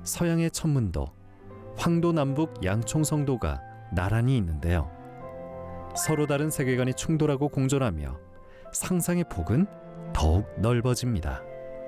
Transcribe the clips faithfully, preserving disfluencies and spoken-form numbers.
서양의 천문도, 황도 남북 양총성도가 나란히 있는데요. 서로 다른 세계관이 충돌하고 공존하며 상상의 폭은 더욱 넓어집니다.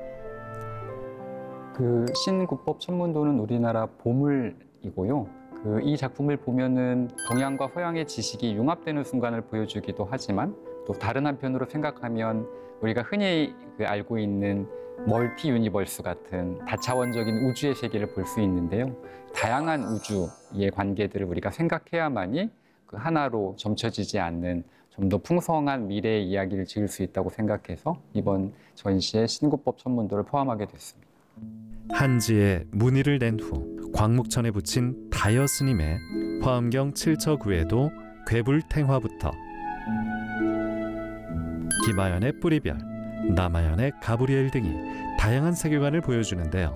그 신구법 천문도는 우리나라 보물이고요. 그 이 작품을 보면은 동양과 서양의 지식이 융합되는 순간을 보여주기도 하지만 또 다른 한편으로 생각하면 우리가 흔히 그 알고 있는 멀티 유니버스 같은 다차원적인 우주의 세계를 볼 수 있는데요. 다양한 우주의 관계들을 우리가 생각해야만이 그 하나로 점쳐지지 않는 좀 더 풍성한 미래의 이야기를 지을 수 있다고 생각해서 이번 전시에 신구법 천문도를 포함하게 됐습니다. 한지에 문의를 낸 후 광목천에 붙인 다여 스님의 화엄경 칠처구에도 괴불탱화부터 김하연의 뿌리별, 남하연의 가브리엘 등이 다양한 세계관을 보여주는데요.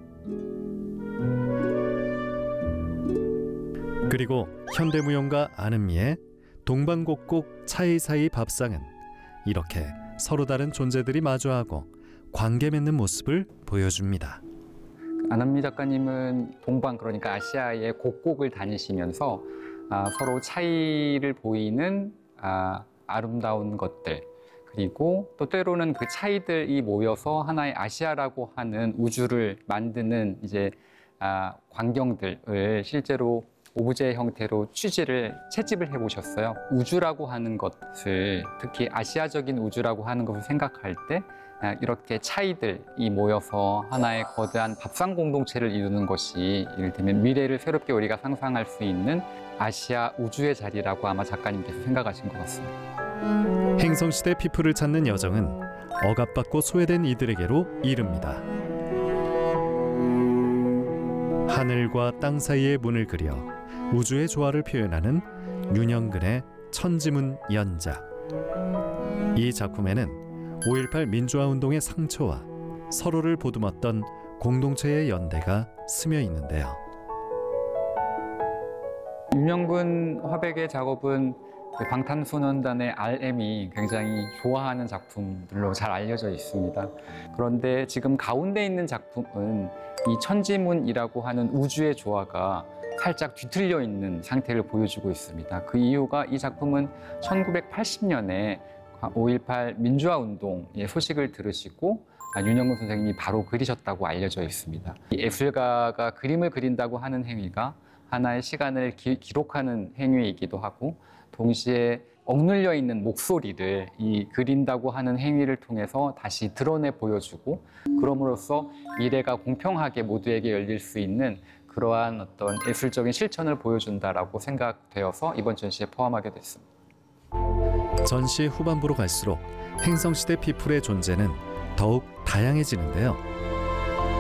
그리고 현대무용가 안은미의 동방곡곡 차이사이 밥상은 이렇게 서로 다른 존재들이 마주하고 관계 맺는 모습을 보여줍니다. 안은미 작가님은 동방, 그러니까 아시아의 곡곡을 다니시면서 아, 서로 차이를 보이는 아, 아름다운 것들, 그리고 또 때로는 그 차이들이 모여서 하나의 아시아라고 하는 우주를 만드는 이제 아, 광경들을 실제로 오브제 형태로 취지를 채집을 해보셨어요. 우주라고 하는 것을, 특히 아시아적인 우주라고 하는 것을 생각할 때 이렇게 차이들이 모여서 하나의 거대한 밥상 공동체를 이루는 것이 이를테면 미래를 새롭게 우리가 상상할 수 있는 아시아 우주의 자리라고 아마 작가님께서 생각하신 것 같습니다. 행성시대 피플을 찾는 여정은 억압받고 소외된 이들에게로 이릅니다. 하늘과 땅 사이의 문을 그려 우주의 조화를 표현하는 윤영근의 천지문 연작. 이 작품에는 오일팔 민주화운동의 상처와 서로를 보듬었던 공동체의 연대가 스며 있는데요. 윤영근 화백의 작업은 방탄소년단의 알엠이 굉장히 좋아하는 작품들로 잘 알려져 있습니다. 그런데 지금 가운데 있는 작품은 이 천지문이라고 하는 우주의 조화가 살짝 뒤틀려 있는 상태를 보여주고 있습니다. 그 이유가 이 작품은 천구백팔십 년에 오일팔 민주화운동의 소식을 들으시고 윤영근 선생님이 바로 그리셨다고 알려져 있습니다. 이 예술가가 그림을 그린다고 하는 행위가 하나의 시간을 기, 기록하는 행위이기도 하고, 동시에 억눌려 있는 목소리를 이 그린다고 하는 행위를 통해서 다시 드러내 보여주고, 그럼으로써 미래가 공평하게 모두에게 열릴 수 있는 그러한 어떤 예술적인 실천을 보여준다라고 생각되어서 이번 전시에 포함하게 됐습니다. 전시의 후반부로 갈수록 행성시대 피플의 존재는 더욱 다양해지는데요.